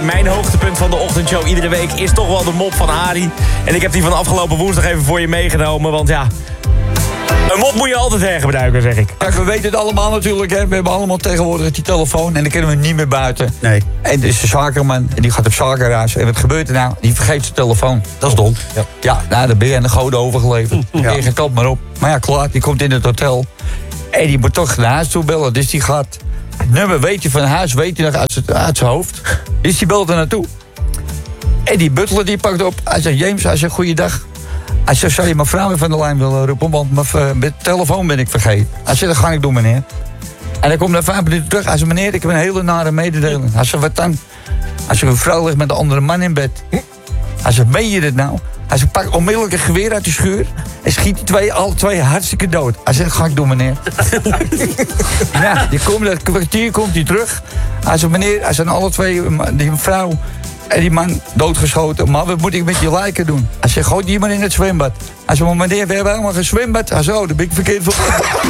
Mijn hoogtepunt van de ochtendshow iedere week is toch wel de mop van Arie. En ik heb die van afgelopen woensdag even voor je meegenomen, want ja... Een mop moet je altijd hergebruiken, zeg ik. Kijk, we weten het allemaal natuurlijk, hè. We hebben allemaal tegenwoordig die telefoon en dan kunnen we niet meer buiten. Nee. En er is een zakenman en die gaat op zakenreis. En wat gebeurt er nou? Die vergeet zijn telefoon. Dat is dom. Ja, nou, dan ben je aan de goden overgeleverd. Ja. Geen kant maar op. Maar ja, klaar, die komt in het hotel. En die moet toch naar huis toe bellen. Dus die gaat... Het nummer weet je van huis, weet je nog uit zijn hoofd. Dus die belt er naartoe. En die butler die pakt op. Hij zegt, James, hij zegt, goeiedag. Hij zegt, zou je mijn vrouw van de lijn willen roepen? Want mijn telefoon ben ik vergeten. Hij zegt, dat ga ik doen, meneer. En hij komt na 5 minuten terug. Hij zegt, meneer, ik heb een hele nare mededeling. Hij zegt, wat dan? Hij zegt, uw vrouw ligt met een andere man in bed. Hij zegt, meen je dit nou? Hij zegt, pak onmiddellijk een geweer uit de schuur. En schiet alle twee hartstikke dood. Hij zegt, dat ga ik doen, meneer. Ja, dat kwartier komt hij terug. Hij zegt, meneer, hij zijn alle twee, die vrouw en die man doodgeschoten. Maar wat moet ik met je lijken doen? Hij zegt, gooi die maar in het zwembad. Hij zegt, maar meneer, we hebben helemaal geen zwembad. Hij zegt, oh, daar ben ik verkeerd voor.